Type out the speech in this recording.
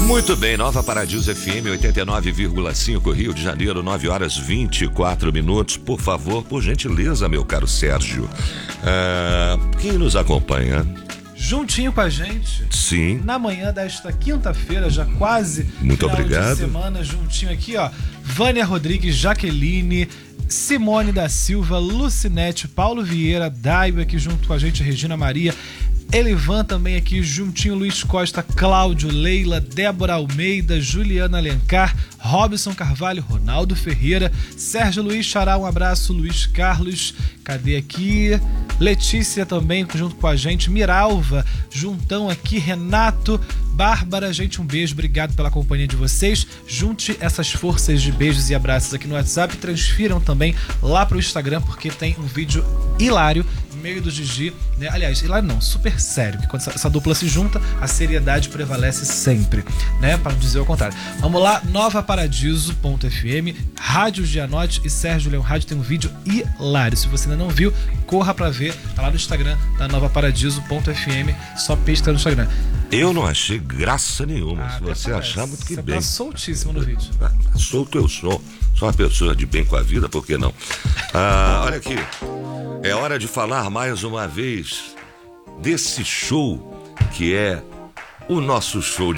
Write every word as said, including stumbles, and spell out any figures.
Muito bem, Nova Paradiso F M oitenta e nove vírgula cinco, Rio de Janeiro, nove horas vinte e quatro minutos. Por favor, por gentileza, meu caro Sérgio, uh, quem nos acompanha? Juntinho com a gente. Sim. Na manhã desta quinta-feira, já quase. Muito final obrigado. De semana, juntinho aqui, ó. Vânia Rodrigues, Jaqueline, Simone da Silva, Lucinete, Paulo Vieira, Daiba aqui junto com a gente, Regina Maria, Elivan também aqui juntinho, Luiz Costa, Cláudio, Leila, Débora Almeida, Juliana Alencar, Robson Carvalho, Ronaldo Ferreira, Sérgio Luiz Xará, um abraço, Luiz Carlos, cadê aqui? Letícia também junto com a gente, Miralva, juntão aqui, Renato, Bárbara, gente, um beijo, obrigado pela companhia de vocês. Junte essas forças de beijos e abraços aqui no WhatsApp, transfiram também lá pro Instagram, porque tem um vídeo hilário meio do Gigi, né? Aliás, hilário não, super sério, que quando essa, essa dupla se junta, a seriedade prevalece sempre, né? Para não dizer o contrário. Vamos lá, nova paradiso ponto f m, Rádio Gianotti e Sérgio Leão Rádio tem um vídeo hilário. Se você ainda não viu, corra pra ver, tá lá no Instagram da nova paradiso ponto f m, só pesca no Instagram. Eu não achei graça nenhuma. Ah, se você parece. achar, muito que você bem. Tá soltíssimo no vídeo. Ah, solto eu sou. Sou uma pessoa de bem com a vida, por que não? Ah, olha aqui. É hora de falar mais uma vez desse show que é o nosso show